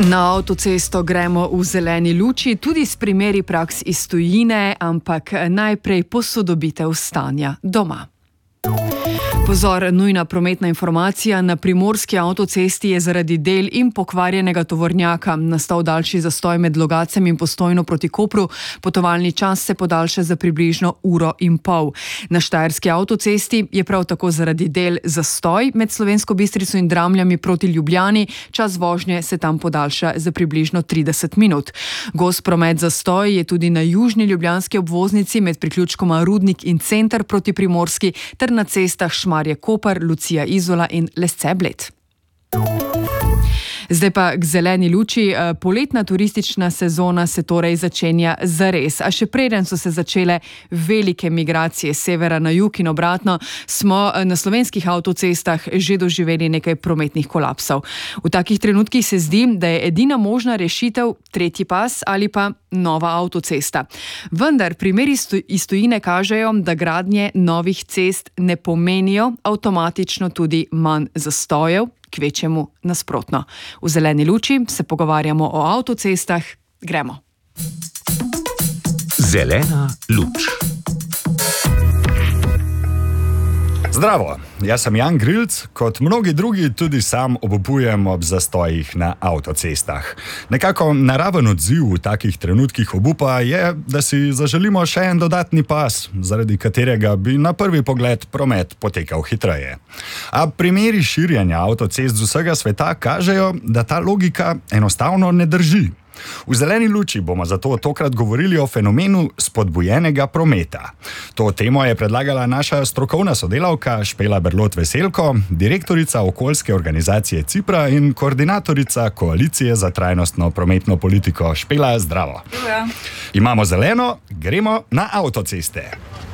Na avtocesto gremo v zeleni luči, tudi s primeri praks iz tujine, ampak najprej posodobitev stanja doma. Pozor, nujna prometna informacija. Na primorski avtocesti je zaradi del in pokvarjenega tovornjaka nastal daljši zastoj med Logatcem in Postojno proti Kopru. Potovalni čas se podaljša za približno 1,5 ure. Na štajerski avtocesti je prav tako zaradi del zastoj med Slovensko Bistrico in Dramljami proti Ljubljani. Čas vožnje se tam podaljša za približno 30 minut. Gost promet zastoj je tudi na južni ljubljanski obvoznici med priključkoma Rudnik in Center proti Primorski ter na cestah Šmarje-Koper, Lucija-Izola in Lesce-Bled. Zdaj pa k zeleni luči. Poletna turistična sezona se torej začenja zares. A še preden so se začele velike migracije severa na jug in obratno, smo na slovenskih avtocestah že doživeli nekaj prometnih kolapsov. V takih trenutkih se zdi, da je edina možna rešitev tretji pas ali pa nova avtocesta. Vendar primeri iz tujine kažejo, da gradnje novih cest ne pomenijo avtomatično tudi manj zastojev, kvečjemu nasprotno. V zeleni luči se pogovarjamo o avtocestah. Gremo. Zelena luč. Zdravo, jaz sem Jan Grilc, kot mnogi drugi tudi sam obupujem ob zastojih na avtocestah. Nekako naraven odziv v takih trenutkih obupa je, da si zaželimo še en dodatni pas, zaradi katerega bi na prvi pogled promet potekal hitreje. A primeri širjenja avtocest z vsega sveta kažejo, da ta logika enostavno ne drži. V zeleni luči bomo zato tokrat govorili o fenomenu spodbujenega prometa. To temo je predlagala naša strokovna sodelavka Špela Berlot Veselko, direktorica okoljske organizacije Cipra in koordinatorica Koalicije za trajnostno prometno politiko. Špela, zdravo. Ja. Imamo zeleno, gremo na avtoceste.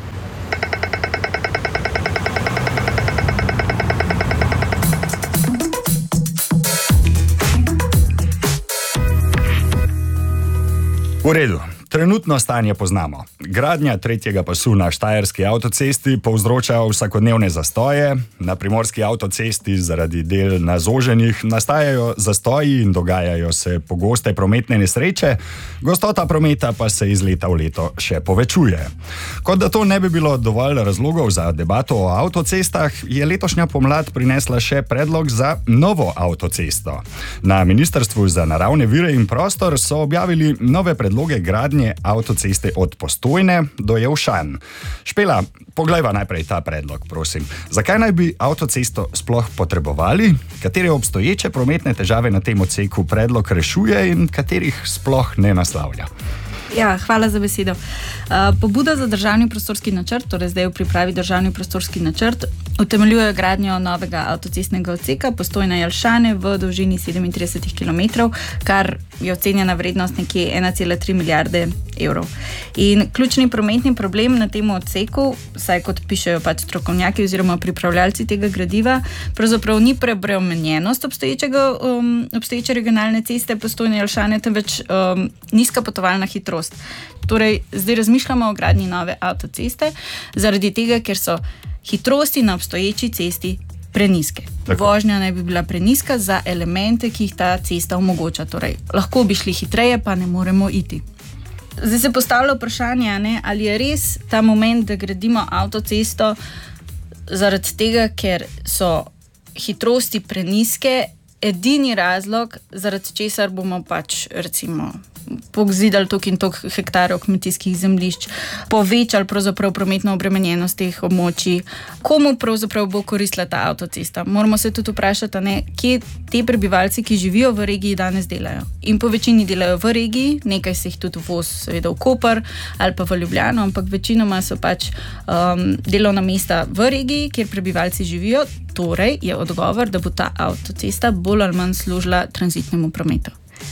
V redu, trenutno stanje poznamo. Gradnja tretjega pasu na štajerski avtocesti povzroča vsakodnevne zastoje, na primorski avtocesti zaradi del na zoženjih nastajajo zastoji in dogajajo se pogoste prometne nesreče, gostota prometa pa se iz leta v leto še povečuje. Kot da to ne bi bilo dovolj razlogov za debato o avtocestah, je letošnja pomlad prinesla še predlog za novo avtocesto. Na Ministrstvu za naravne vire in prostor so objavili nove predloge gradnje avtoceste od Postojne do Jelšan. Špela, poglejva najprej ta predlog, prosim. Zakaj naj bi avtocesto sploh potrebovali? Katere obstoječe prometne težave na tem odseku predlog rešuje in katerih sploh ne naslavlja? Ja, hvala za besedo. Pobuda za državni prostorski načrt, torej zdaj v pripravi državni prostorski načrt, utemeljuje gradnjo novega avtocestnega odseka Postojna-Jelšane v dolžini 37 km, kar je ocenjena vrednost nekje 1,3 milijarde evrov. In ključni prometni problem na tem odseku, saj kot pišejo pač strokovnjaki oziroma pripravljalci tega gradiva, pravzaprav ni preobremenjenost obstoječe regionalne ceste Postojna-Jelšane, temveč nizka potovalna hitrost. Torej, zdaj razmišljamo o gradnji nove avtoceste, zaradi tega, ker so hitrosti na obstoječi cesti prenizke. Vožnja naj bi bila prenizka za elemente, ki jih ta cesta omogoča. Torej, lahko bi šli hitreje, pa ne moremo iti. Zdaj se postavlja vprašanje, ali je res ta moment, da gradimo avtocesto zaradi tega, ker so hitrosti prenizke, edini razlog, zaradi česar bomo pač recimo pozidali toliko in toliko hektarjev kmetijskih zemljišč, povečali pravzaprav prometno obremenjenost teh območij. Komu pravzaprav bo koristila ta avtocesta? Moramo se tudi vprašati, kje te prebivalci, ki živijo v regiji, danes delajo. In po večini delajo v regiji, nekaj se jih tudi voz seveda v Koper ali pa v Ljubljano, ampak večinoma so pač delovna mesta v regiji, kjer prebivalci živijo. Torej je odgovor, da bo ta avtocesta bolj ali manj služila tranzitnemu prometu.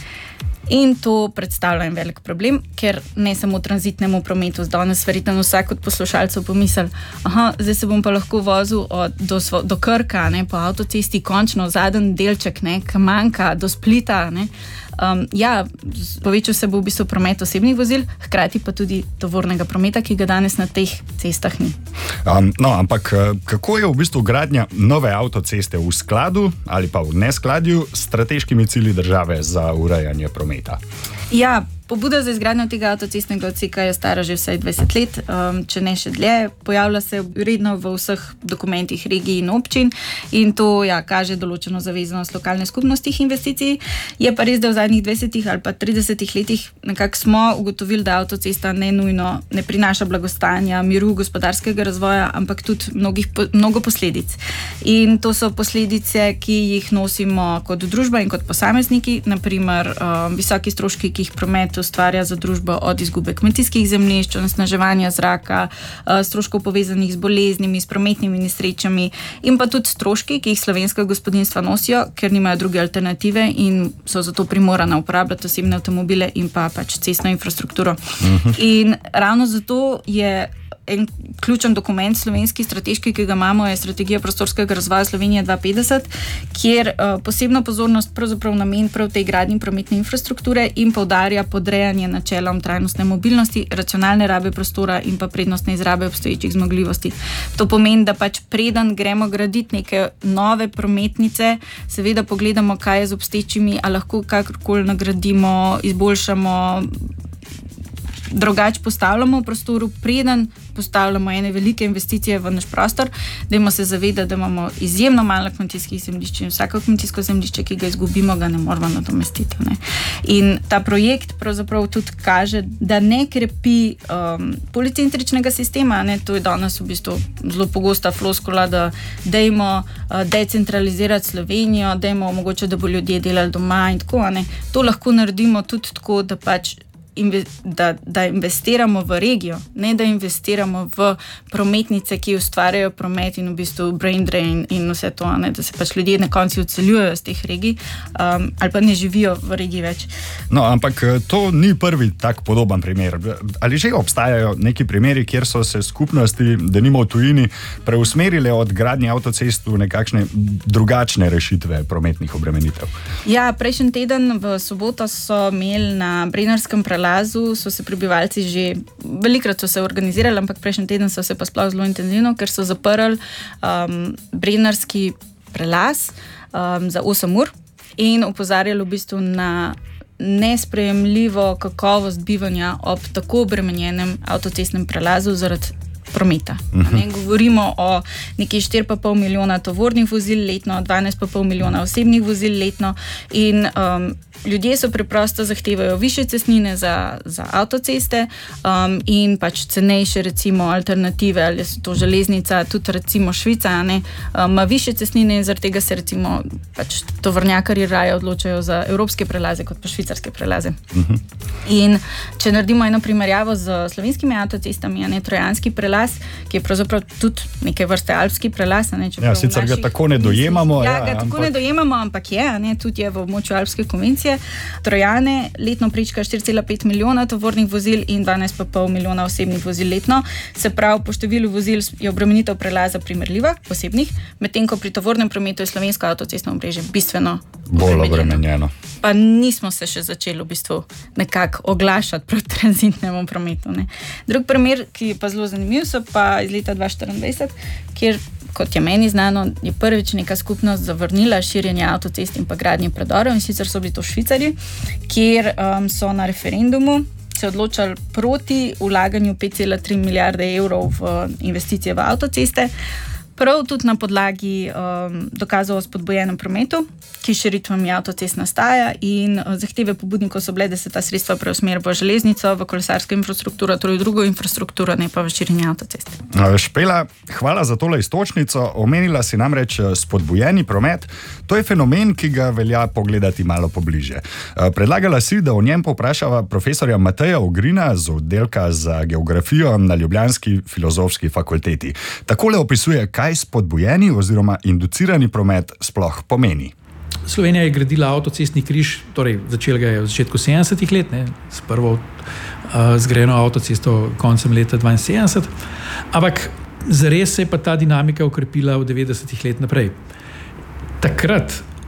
In to predstavlja en velik problem, ker ne samo tranzitnemu prometu, danes verjetno vsak od poslušalcev pomisli, zdaj se bom pa lahko vozil do Krka, po avtocesti končno zadnji delček, ki manjka, do Splita, Povečal se bo v bistvu promet osebnih vozil, hkrati pa tudi tovornega prometa, ki ga danes na teh cestah ni. Ampak kako je v bistvu gradnja nove avtoceste v skladu ali pa v neskladju s strateškimi cilji države za urejanje prometa? Ja, pobuda za izgradnjo tega avtocestnega odseka je stara že vsaj 20 let, če ne še dlje. Pojavlja se redno v vseh dokumentih regij in občin in to kaže določeno zavezanost lokalne skupnosti investicij. Je pa res, da v zadnjih 20 ali pa 30 letih nekako smo ugotovili, da avtocesta ne nujno ne prinaša blagostanja, miru, gospodarskega razvoja, ampak tudi mnogo posledic. In to so posledice, ki jih nosimo kot družba in kot posamezniki, naprimer visoki stroški, ki jih promet ustvarja za družbo, od izgube kmetijskih zemljišč, onesnaževanja zraka, stroškov povezanih z boleznimi, s prometnimi nesrečami in pa tudi stroški, ki jih slovenska gospodinjstva nosijo, ker nimajo druge alternative in so zato primorana uporabljati osebne avtomobile in pa pač cestno infrastrukturo. In ravno zato je en ključen dokument slovenski strateški, ki ga imamo, je strategija prostorskega razvoja Slovenije 2050, kjer posebno pozornost pravzaprav namen prav tej gradnji prometne infrastrukture in poudarja podrejanje načelom trajnostne mobilnosti, racionalne rabe prostora in pa prednostne izrabe obstoječih zmogljivosti. To pomeni, da pač preden gremo graditi neke nove prometnice, seveda pogledamo, kaj je z obstoječimi, a lahko kakorkoli nagradimo, izboljšamo, drugače postavljamo v prostoru, preden postavljamo ene velike investicije v naš prostor, dajmo se zavedati, da imamo izjemno malo kmetijskih zemljišč in vsako kmetijsko zemljišče, ki ga izgubimo, ga ne moramo nadomestiti. Ne? In ta projekt pravzaprav tudi kaže, da ne krepi policentričnega sistema, ne? To je danes v bistvu zelo pogosta floskula, da dajmo decentralizirati Slovenijo, dajmo omogočiti, da bo ljudje delali doma in tako. Ne? To lahko naredimo tudi tako, da pač da investiramo v regijo, ne da investiramo v prometnice, ki ustvarjajo promet in v bistvu brain drain in vse to, ne, da se pač ljudje na koncu odseljujejo z teh regij ali pa ne živijo v regiji več. No, ampak to ni prvi tak podoben primer. Ali že obstajajo neki primeri, kjer so se skupnosti, denimo v tujini, preusmerile od gradnje avtocest v nekakšne drugačne rešitve prometnih obremenitev? Ja, prejšnji teden v soboto so imeli na Brennerskem prelazu, so se prebivalci že velikrat so se organizirali, ampak prejšnji teden so se pa sploh zelo intenzivno, ker so zaprli Brennerski prelaz za 8 ur in opozarjali v bistvu na nesprejemljivo kakovost bivanja ob tako obremenjenem avtocestnem prelazu zaradi prometa. Ne, govorimo o nekaj 4,5 milijona tovornih vozil letno, 12,5 milijona osebnih vozil letno in ljudje so preprosto zahtevajo višje cestnine za avtoceste in pač cenejše recimo alternative, ali so to železnica, tudi recimo Švica, ima višje cestnine in zaradi tega se recimo pač tovornjakarji raje odločajo za evropske prelaze kot pa švicarske prelaze. In če naredimo eno primerjavo z slovenskimi avtocestami, trojanski prelaz, ki je pravzaprav tudi neke vrste alpski prelaz. Sicer ga tako ne dojemamo. Tako ne dojemamo, ampak tudi je v območju Alpske konvencije. Trojane letno prečka 4,5 milijona tovornih vozil in 12,5 milijona osebnih vozil letno. Se pravi, po številu vozil je obremenitev prelaza primerljiva, osebnih, medtem ko pri tovornem prometu je slovensko avtocestno omrežje bistveno bolj obremenjeno. Pa nismo se še začeli v bistvu nekako oglašati proti tranzitnemu prometu. Ne. Drug primer, ki je pa zelo zanimiv, so pa iz leta 2024, kjer, kot je meni znano, je prvič neka skupnost zavrnila širjenje avtocest in pa gradnje predorov, in sicer so bili to Švicarji, kjer so na referendumu se odločali proti vlaganju 5,3 milijarde evrov v investicije v avtoceste, prav tudi na podlagi dokazov o spodbujenem prometu, ki širitvami avtocest nastaja, in zahteve pobudnikov so bile, da se ta sredstva preusmeri v železnico, v kolesarsko infrastrukturo, torej drugo infrastrukturo, ne pa v širjenje avtocest. Špela, hvala za tole iztočnico. Omenila si namreč spodbujeni promet. To je fenomen, ki ga velja pogledati malo pobliže. Predlagala si, da o njem povprašava profesorja Mateja Ogrina z oddelka za geografijo na ljubljanski filozofski fakulteti. Takole opisuje, kaj spodbujeni oziroma inducirani promet sploh pomeni. Slovenija je gradila avtocestni križ, torej začela ga je v začetku 70-ih let, s prvo zgrajeno avtocesto koncem leta 72, ampak zares se je pa ta dinamika ukrepila v 90-ih let naprej. Takrat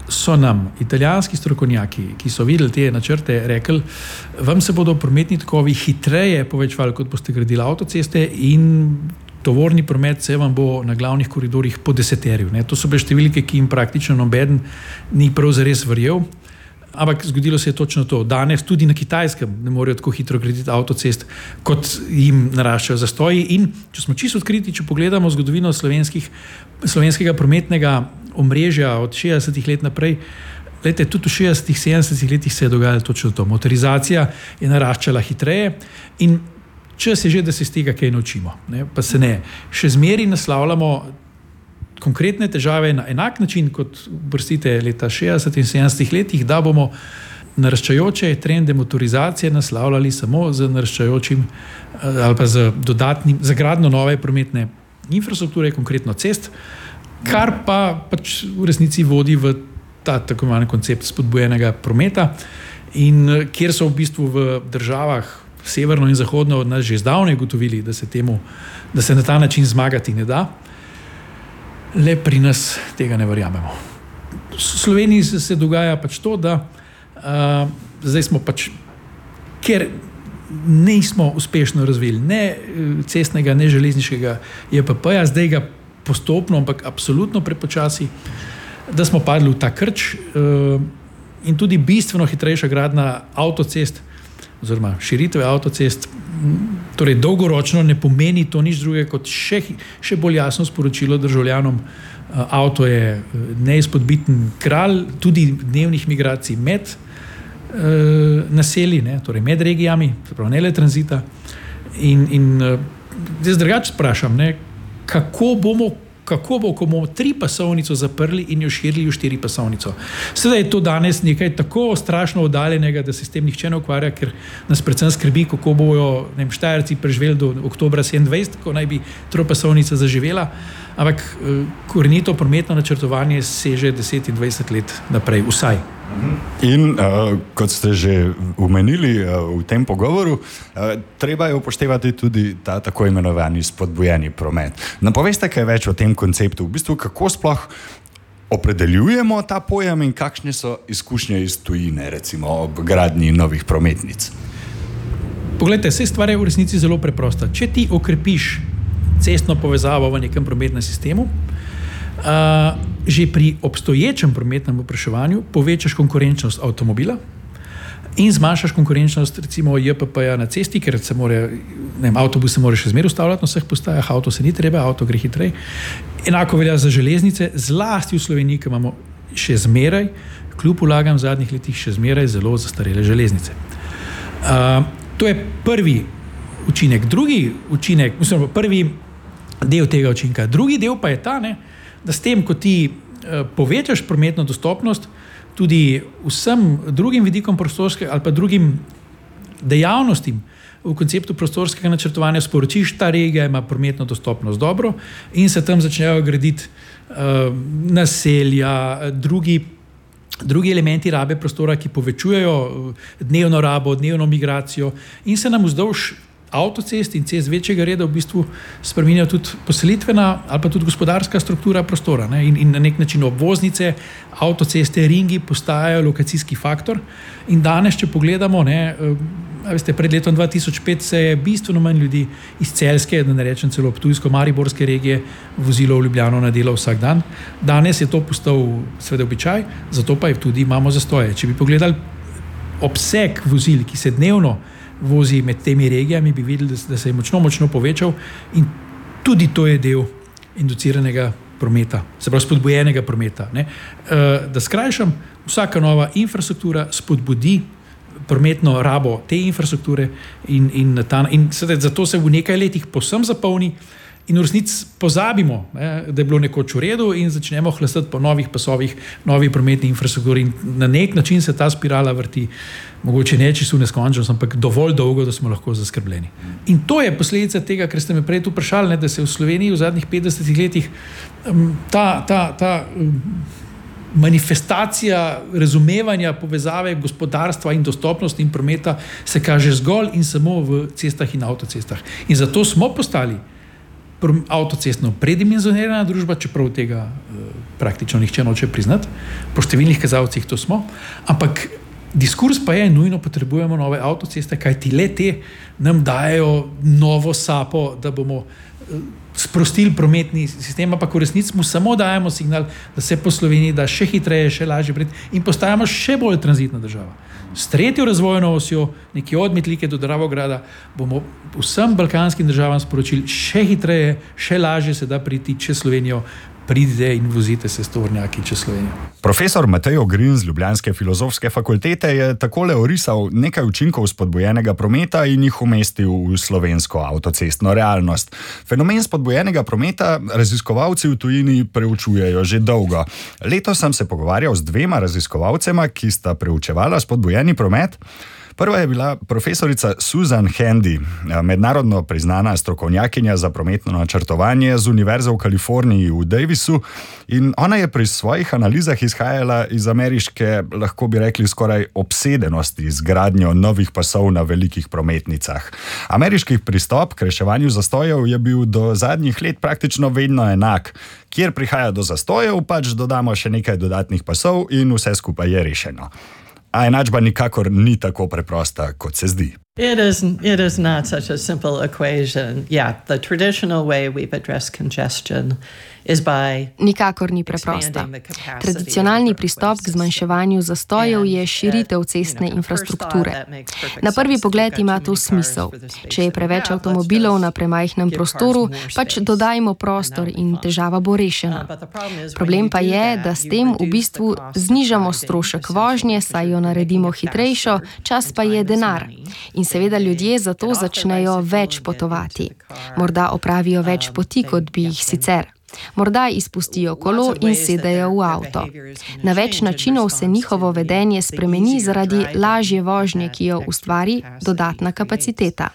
so nam italijanski strokovnjaki, ki so videli te načrte, rekli, vam se bodo prometni tokovi hitreje povečevali, kot boste gradili avtoceste, in tovorni promet se vam bo na glavnih koridorjih podeseteril. To so bile številke, ki jim praktično nobeden ni prav zares verjel. Ampak zgodilo se je točno to. Danes tudi na Kitajskem ne morejo tako hitro graditi avtocest, kot jim naraščajo zastoji. In če smo čisto odkriti, če pogledamo zgodovino slovenskega prometnega omrežja od 60 let naprej, glejte, tudi v 60, 70 letih se je dogajalo točno to. Motorizacija je naraščala hitreje in čas je že, da se iz tega kaj naučimo. Pa se ne. Še zmeraj naslavljamo konkretne težave na enak način, kot brstite leta 60 in 70 letih, da bomo naraščajoče trende motorizacije naslavljali samo z naraščajočim ali pa z dodatnim, za gradnjo nove prometne infrastrukture, konkretno cest, kar pa pač v resnici vodi v ta tako imenovani koncept spodbujenega prometa, in kjer so v bistvu v državah severno in zahodno od nas že zdavnaj ugotovili, da se na ta način zmagati ne da. Le pri nas tega ne verjamemo. V Sloveniji se dogaja pač to, da zdaj smo pač, ker nismo uspešno razvili ne cestnega, ne železniškega JPP-ja, zdaj ga postopno, ampak absolutno prepočasi, da smo padli v ta krč, in tudi bistveno hitrejša gradnja avtocest oziroma širitve avtocest, torej dolgoročno ne pomeni to nič drugega kot še bolj jasno sporočilo državljanom. Avto je neizpodbiten kralj tudi dnevnih migracij med naselji, torej med regijami, ne le tranzita. In zdaj drugače sprašam, kako bo, ko bomo 3-pasovnico zaprli in jo širili v 4-pasovnico. Seveda je to danes nekaj tako strašno oddaljenega, da se s tem nihče ne ukvarja, ker nas predvsem skrbi, kako bojo Štajerci preživeli do oktobra 27, ko naj bi 3-pasovnica zaživela, ampak korenito prometno načrtovanje seže 10 in 20 let naprej, vsaj. In kot ste že omenili v tem pogovoru, treba je upoštevati tudi ta tako imenovani spodbujeni promet. Napoveste kaj več o tem konceptu, v bistvu kako sploh opredeljujemo ta pojem in kakšne so izkušnje iz tujine, recimo ob gradnji novih prometnic? Poglejte, vse stvar je v resnici zelo preprosta. Če ti okrepiš cestno povezavo v nekem prometnem sistemu, že pri obstoječem prometnem vpraševanju povečaš konkurenčnost avtomobila in zmanjšaš konkurenčnost recimo JPP-ja na cesti, ker avtobus se mora še zmeraj ustavljati na vseh postajah, avto se ni treba, avto gre hitrej. Enako velja za železnice, zlasti v Sloveniji, ki imamo še zmeraj, kljub vlaganjem v zadnjih letih, še zmeraj zelo zastarele železnice. To je prvi učinek. Drugi učinek, prvi del tega učinka. Drugi del pa je ta, da s tem, ko ti povečaš prometno dostopnost, tudi vsem drugim vidikom prostorskega ali pa drugim dejavnostim v konceptu prostorskega načrtovanja sporočiš, ta regija ima prometno dostopnost dobro in se tam začnejo graditi naselja, drugi elementi rabe prostora, ki povečujejo dnevno rabo, dnevno migracijo, in se nam vzdolž avtocest in cest večjega reda v bistvu spreminja tudi poselitvena ali pa tudi gospodarska struktura prostora. In na nek način obvoznice, avtoceste, ringi postajajo lokacijski faktor. In danes, če pogledamo, pred letom 2005 se je bistveno manj ljudi iz celjske, da ne rečem celo ptujsko-mariborske regije, vozilo v Ljubljano na delo vsak dan. Danes je to postal seveda običaj, zato pa tudi imamo zastoje. Če bi pogledali obseg vozil, ki se dnevno vozi med temi regijami, bi videli, da se je močno povečal, in tudi to je del induciranega prometa, se pravi spodbujenega prometa. Da skrajšam, vsaka nova infrastruktura spodbudi prometno rabo te infrastrukture in zato se v nekaj letih povsem zapolni in v resnici pozabimo, da je bilo nekoč v redu, in začnemo hlastati po novih pasovih, novi prometni infrastrukturi, in na nek način se ta spirala vrti, mogoče ne čisto neskončnost, ampak dovolj dolgo, da smo lahko zaskrbljeni. In to je posledica tega, ker ste me prej tu vprašali, da se v Sloveniji v zadnjih 50 letih ta manifestacija razumevanja povezave gospodarstva in dostopnosti in prometa se kaže zgolj in samo v cestah in avtocestah. In zato smo postali avtocestno predimenzionirana družba, čeprav tega praktično nihče noče priznati, po številnih kazalcih to smo, ampak diskurs pa je, nujno potrebujemo nove avtoceste, kajti le te nam dajo novo sapo, da bomo sprostili prometni sistem, ampak v resnici mu samo dajemo signal, da se po Sloveniji da še hitreje, še lažje priti in postajamo še bolj tranzitna država. S tretjo razvojno osjo, nekje od Metlike do Dravograda, bomo vsem balkanskim državam sporočili še hitreje, še lažje se da priti čez Slovenijo. Pridite in vozite se s tovornjaki čez Slovenijo. Profesor Matej Ogrin z ljubljanske filozofske fakultete je takole orisal nekaj učinkov spodbujenega prometa in jih umestil v slovensko avtocestno realnost. Fenomen spodbujenega prometa raziskovalci v tujini preučujejo že dolgo. Letos sem se pogovarjal z dvema raziskovalcema, ki sta preučevala spodbujeni promet. Prva je bila profesorica Susan Handy, mednarodno priznana strokovnjakinja za prometno načrtovanje z Univerze v Kaliforniji v Davisu, in ona je pri svojih analizah izhajala iz ameriške, lahko bi rekli, skoraj obsedenosti z gradnjo novih pasov na velikih prometnicah. Ameriški pristop k reševanju zastojev je bil do zadnjih let praktično vedno enak. Kjer prihaja do zastojev, pač dodamo še nekaj dodatnih pasov in vse skupaj je rešeno. A enačba nikakor ni tako preprosta, kot se zdi. It is not such a simple equation. Yeah, the traditional way we've addressed congestion is by nikakor ni preprosta. Tradicionalni pristop k zmanjševanju zastojev je širitev cestne infrastrukture. Na prvi pogled ima to smisel. Če je preveč avtomobilov na premajhnem prostoru, pač dodajmo prostor in težava bo rešena. Problem pa je, da s tem v bistvu znižamo strošek vožnje, saj jo naredimo hitrejšo, čas pa je denar. In seveda ljudje zato začnejo več potovati. Morda opravijo več poti, kot bi jih sicer. Morda izpustijo kolo in sedajo v avto. Na več načinov se njihovo vedenje spremeni zaradi lažje vožnje, ki jo ustvari dodatna kapaciteta.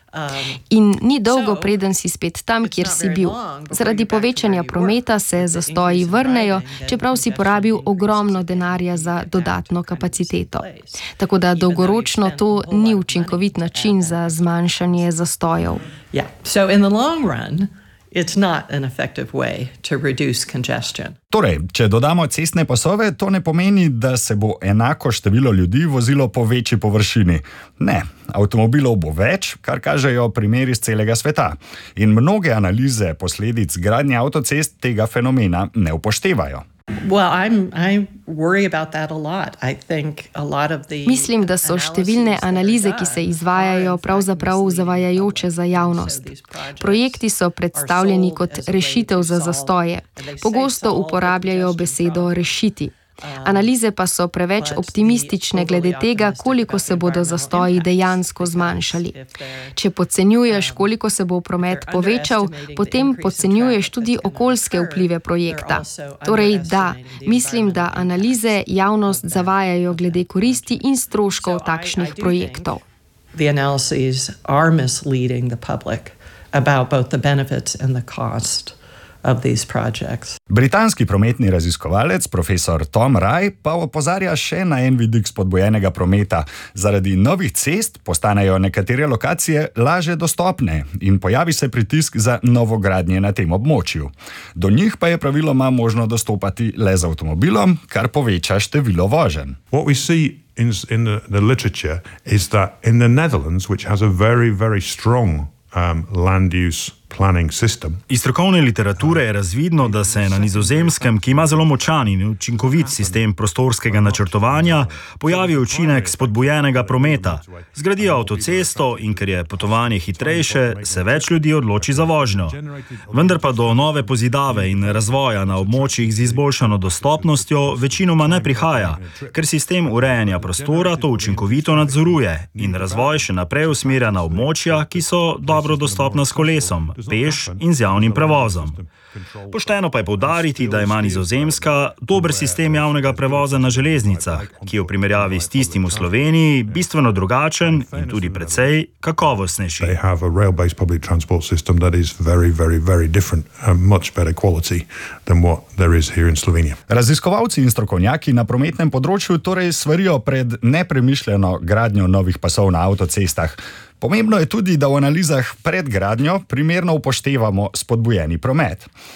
In ni dolgo, preden si spet tam, kjer si bil. Zaradi povečanja prometa se zastoji vrnejo, čeprav si porabil ogromno denarja za dodatno kapaciteto. Tako da dolgoročno to ni učinkovit način za zmanjšanje zastojev. Yeah. So in the long run, it's not an effective way to reduce congestion. Torej, če dodamo cestne pasove, to ne pomeni, da se bo enako število ljudi vozilo po večji površini. Ne, avtomobilov bo več, kar kažejo primeri iz celega sveta. In mnoge analize posledic gradnje avtocest tega fenomena ne upoštevajo. Well, I worry about that a lot. I think a lot of the Mislim, da so številne analize, ki se izvajajo, pravzaprav zavajajoče za javnost. Projekti so predstavljeni kot rešitev za zastoje. Pogosto uporabljajo besedo rešiti. Analize pa so preveč optimistične glede tega, koliko se bodo zastoji dejansko zmanjšali. Če podcenjuješ, koliko se bo promet povečal, potem podcenjuješ tudi okoljske vplive projekta. Torej da, mislim, da analize javnost zavajajo glede koristi in stroškov takšnih projektov. The analyses are misleading the public about both the benefits and the cost of these projects. Britanski prometni raziskovalec profesor Tom Rye pa opozarja še na en vidik spodbujenega prometa. Zaradi novih cest postanejo nekatere lokacije lažje dostopne in pojavi se pritisk za novogradnje na tem območju. Do njih pa je praviloma možno dostopati le z avtomobilom, kar poveča število voženj. What we see in the literature is that in the Netherlands, which has a very, very strong land use planning system. Iz strokovne literature je razvidno, da se na Nizozemskem, ki ima zelo močan in učinkovit sistem prostorskega načrtovanja, pojavi učinek spodbujenega prometa. Zgradijo avtocesto in ker je potovanje hitrejše, se več ljudi odloči za vožnjo. Vendar pa do nove pozidave in razvoja na območjih z izboljšano dostopnostjo večinoma ne prihaja, ker sistem urejanja prostora to učinkovito nadzoruje in razvoj še naprej usmerja na območja, ki so dobro dostopna s kolesom, peš in z javnim prevozom. Pošteno pa je poudariti, da ima Nizozemska dober sistem javnega prevoza na železnicah, ki je v primerjavi s tistim v Sloveniji bistveno drugačen in tudi precej kakovostnejši. They have a rail-based public transport system that is very, very, very different and much better quality than what there is here in Slovenia. Raziskovalci in strokovnjaki na prometnem področju torej svarijo pred nepremišljeno gradnjo novih pasov na avtocestah. Pomembno je tudi, da v analizah pred gradnjo primerno upoštevamo spodbujeni promet.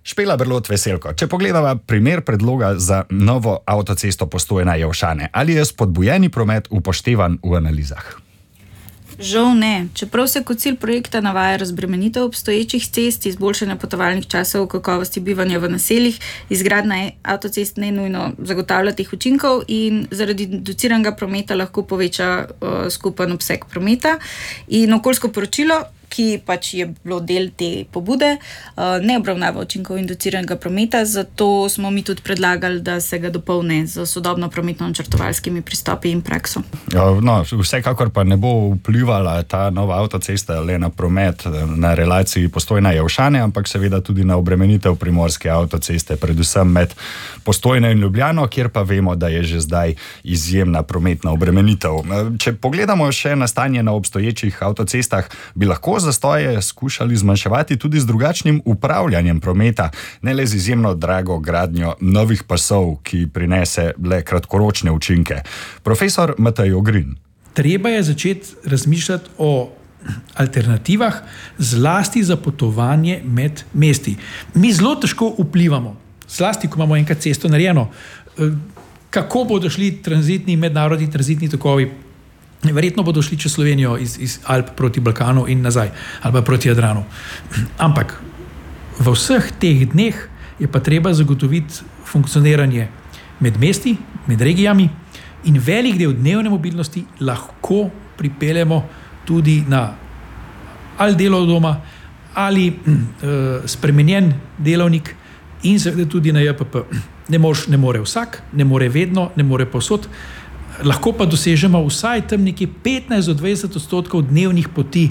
Špela Berlot Veselko, če pogledava primer predloga za novo avtocesto Postojna-Jelšane, ali je spodbujeni promet upoštevan v analizah? Žal ne. Čeprav se kot cilj projekta navaja razbremenitev obstoječih cest, izboljšanje potovalnih časov, kakovosti bivanja v naseljih, izgradnja avtocest ne nujno zagotavlja teh učinkov in zaradi induciranega prometa lahko poveča skupen obseg prometa. In okoljsko poročilo, ki pač je bilo del te pobude, ne obravnava učinkov induciranega prometa, zato smo mi tudi predlagali, da se ga dopolne z sodobno prometno-načrtovalskimi pristopi in prakso. No, vsekakor pa ne bo vplivala ta nova avtocesta le na promet na relaciji Postojna-Jelšane, ampak seveda tudi na obremenitev primorske avtoceste, predvsem med Postojno in Ljubljano, kjer pa vemo, da je že zdaj izjemna prometna obremenitev. Če pogledamo še na stanje na obstoječih avtocestah, bi lahko zastoje skušali zmanjševati tudi z drugačnim upravljanjem prometa, ne le z izjemno drago gradnjo novih pasov, ki prinese le kratkoročne učinke. Profesor Matej Ogrin. Treba je začeti razmišljati o alternativah, zlasti za potovanje med mesti. Mi zelo težko vplivamo, zlasti ko imamo enkrat cesto narejeno, kako bodo šli tranzitni, mednarodni tranzitni tokovi. Verjetno bodo šli čez Slovenijo iz Alp proti Balkanu in nazaj, ali pa proti Jadranu. Ampak v vseh teh dneh je pa treba zagotoviti funkcioniranje med mesti, med regijami in velik del dnevne mobilnosti lahko pripeljemo tudi na ali delo od doma, ali spremenjen delovnik in seveda tudi na JPP. Ne more vsak, ne more vedno, ne more povsod. Lahko pa dosežemo vsaj tam nekje 15-20% dnevnih poti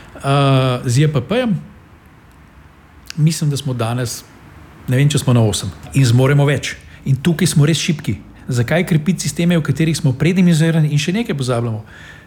z JPP-jem. Mislim, da smo danes, ne vem, če smo na 8 in zmoremo več. In tukaj smo res šibki. Zakaj krepiti sisteme, v katerih smo predimenzionirani in še nekaj pozabljamo?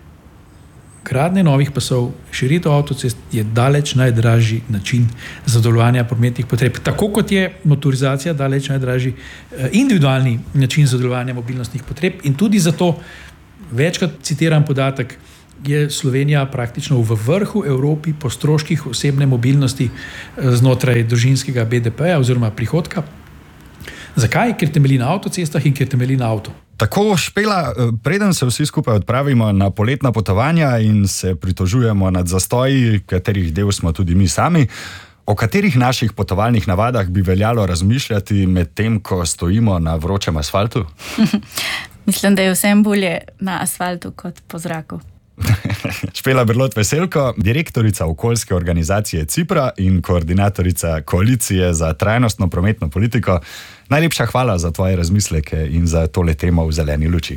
Gradnje novih pasov, širitev avtocest je daleč najdražji način zadovoljevanja prometnih potreb. Tako kot je motorizacija daleč najdražji individualni način zadovoljevanja mobilnostnih potreb in tudi zato, večkrat citiram podatek, je Slovenija praktično v vrhu Evropi po stroških osebne mobilnosti znotraj družinskega BDP-ja oziroma prihodka. Zakaj? Ker temelji na avtocestah in ker temelji na avtu. Tako, Špela, preden se vsi skupaj odpravimo na poletna potovanja in se pritožujemo nad zastoji, katerih del smo tudi mi sami, o katerih naših potovalnih navadah bi veljalo razmišljati med tem, ko stojimo na vročem asfaltu? Mislim, da je vsem bolje na asfaltu kot po zraku. Špela Berlot Veselko, direktorica okoljske organizacije Cipra in koordinatorica koalicije za trajnostno prometno politiko. Najlepša hvala za tvoje razmisleke in za tole temo v zeleni luči.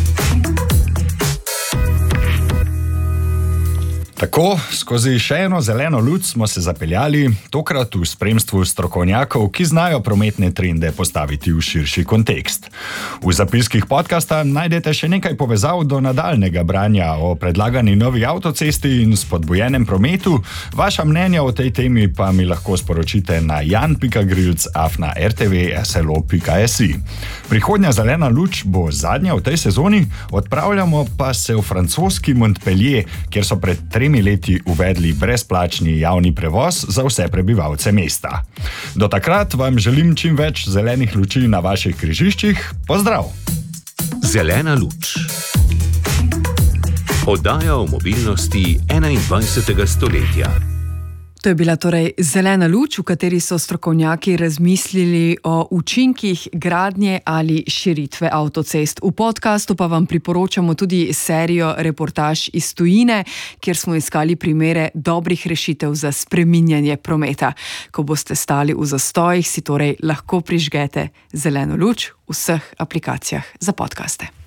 Tako, skozi še eno zeleno luč smo se zapeljali, tokrat v spremstvu strokovnjakov, ki znajo prometne trende postaviti v širši kontekst. V zapiskih podcasta najdete še nekaj povezav do nadaljnega branja o predlagani novi avtocesti in spodbujenem prometu. Vaša mnenja o tej temi pa mi lahko sporočite na jan.grilc@rtv.slo.si. Prihodnja zelena luč bo zadnja v tej sezoni, odpravljamo pa se v francoski Montpellier, kjer so pred 3 leti uvedli brezplačni javni prevoz za vse prebivalce mesta. Do takrat vam želim čim več zelenih luči na vaših križiščih. Pozdrav! Zelena luč. Oddaja o mobilnosti 21. stoletja. To je bila torej zelena luč, v kateri so strokovnjaki razmislili o učinkih gradnje ali širitve avtocest. V podkastu pa vam priporočamo tudi serijo reportaž iz tujine, kjer smo iskali primere dobrih rešitev za spreminjanje prometa. Ko boste stali v zastojih, si torej lahko prižgete zeleno luč v vseh aplikacijah za podkaste.